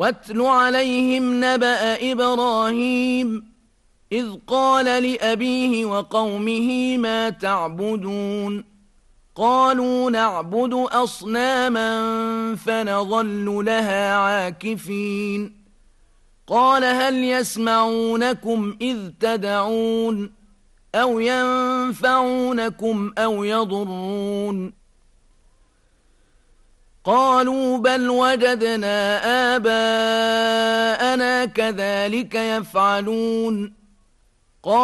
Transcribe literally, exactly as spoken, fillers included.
واتل عليهم نبأ إبراهيم إذ قال لأبيه وقومه ما تعبدون قالوا نعبد أصناما فنظل لها عاكفين قال هل يسمعونكم إذ تدعون أو ينفعونكم أو يضرون قالوا بل وجدنا آباءنا كذلك يفعلون